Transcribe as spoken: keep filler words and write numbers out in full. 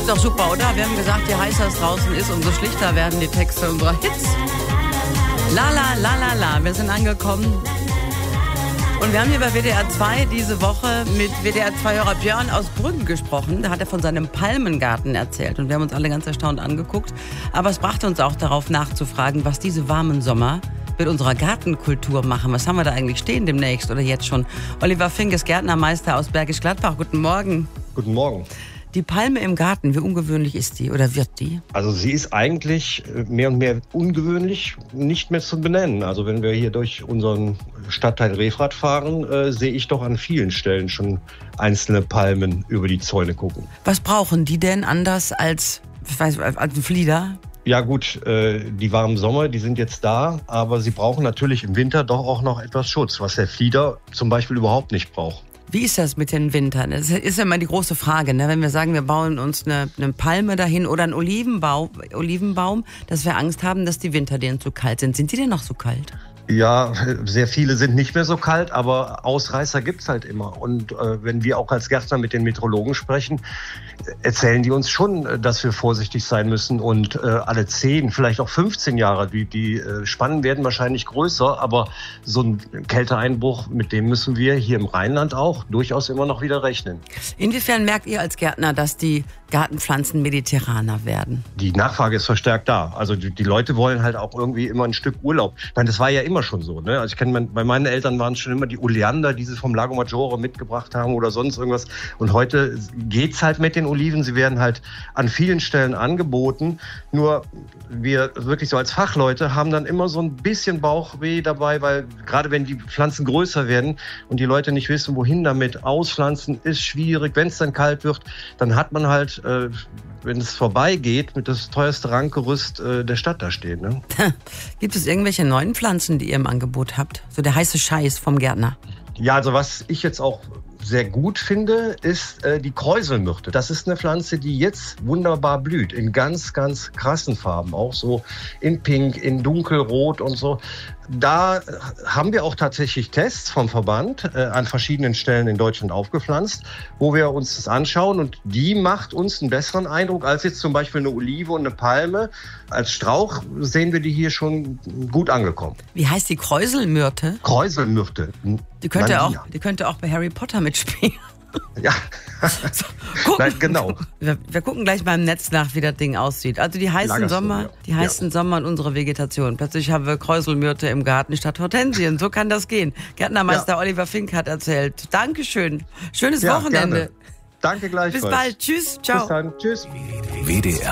ist doch super, oder? Wir haben gesagt, je heißer es draußen ist, umso schlichter werden die Texte unserer Hits. La la la la la, wir sind angekommen. Und wir haben hier bei W D R zwei diese Woche mit W D R zwei-Hörer Björn aus Brüggen gesprochen. Da hat er von seinem Palmengarten erzählt und wir haben uns alle ganz erstaunt angeguckt. Aber es brachte uns auch darauf nachzufragen, was diese warmen Sommer mit unserer Gartenkultur machen. Was haben wir da eigentlich stehen demnächst oder jetzt schon? Oliver Fink ist Gärtnermeister aus Bergisch Gladbach. Guten Morgen. Guten Morgen. Die Palme im Garten, wie ungewöhnlich ist die oder wird die? Also sie ist eigentlich mehr und mehr ungewöhnlich nicht mehr zu benennen. Also wenn wir hier durch unseren Stadtteil Refrath fahren, äh, sehe ich doch an vielen Stellen schon einzelne Palmen über die Zäune gucken. Was brauchen die denn anders als, ich weiß, als ein Flieder? Ja gut, äh, die warmen Sommer, die sind jetzt da, aber sie brauchen natürlich im Winter doch auch noch etwas Schutz, was der Flieder zum Beispiel überhaupt nicht braucht. Wie ist das mit den Wintern? Das ist ja immer die große Frage, ne? Wenn wir sagen, wir bauen uns eine, eine Palme dahin oder einen Olivenbaum, Olivenbaum, dass wir Angst haben, dass die Winter denen zu kalt sind. Sind die denn noch so kalt? Ja, sehr viele sind nicht mehr so kalt, aber Ausreißer gibt's halt immer. Und äh, wenn wir auch als Gärtner mit den Meteorologen sprechen, erzählen die uns schon, dass wir vorsichtig sein müssen. Und äh, alle zehn, vielleicht auch fünfzehn Jahre, die, die äh, Spannen werden wahrscheinlich größer. Aber so ein Kälteeinbruch, mit dem müssen wir hier im Rheinland auch durchaus immer noch wieder rechnen. Inwiefern merkt ihr als Gärtner, dass die Gartenpflanzen mediterraner werden? Die Nachfrage ist verstärkt da. Also die, die Leute wollen halt auch irgendwie immer ein Stück Urlaub. Ich meine, das war ja immer schon so. Ne? Also ich kenne, bei meinen Eltern waren es schon immer die Oleander, die sie vom Lago Maggiore mitgebracht haben oder sonst irgendwas. Und heute geht's halt mit den Oliven. Sie werden halt an vielen Stellen angeboten. Nur wir wirklich so als Fachleute haben dann immer so ein bisschen Bauchweh dabei, weil gerade wenn die Pflanzen größer werden und die Leute nicht wissen, wohin damit, auspflanzen ist schwierig. Wenn es dann kalt wird, dann hat man halt, äh, wenn es vorbeigeht, mit das teuerste Rankgerüst äh, der Stadt da stehen. Ne? Gibt es irgendwelche neuen Pflanzen, die ihr im Angebot habt? So der heiße Scheiß vom Gärtner. Ja, also was ich jetzt auch sehr gut finde, ist äh, die Kräuselmyrte. Das ist eine Pflanze, die jetzt wunderbar blüht, in ganz, ganz krassen Farben, auch so in Pink, in Dunkelrot und so. Da haben wir auch tatsächlich Tests vom Verband äh, an verschiedenen Stellen in Deutschland aufgepflanzt, wo wir uns das anschauen und die macht uns einen besseren Eindruck als jetzt zum Beispiel eine Olive und eine Palme. Als Strauch sehen wir die hier schon gut angekommen. Wie heißt die Kräuselmyrte? Kräuselmyrte. Die könnte, auch, die könnte auch bei Harry Potter mitspielen. Ja, so, gucken. Nein, genau. Wir, wir gucken gleich mal im Netz nach, wie das Ding aussieht. Also die heißen Lagerst Sommer, du, ja. die heißen ja. Sommer in unserer Vegetation. Plötzlich haben wir Kräuselmyrte im Garten statt Hortensien. So kann das gehen. Gärtnermeister ja. Oliver Fink hat erzählt. Dankeschön. Schönes ja, Wochenende. Gerne. Danke gleichfalls. Bis bald. Tschüss. Ciao. Bis dann. Tschüss. W D R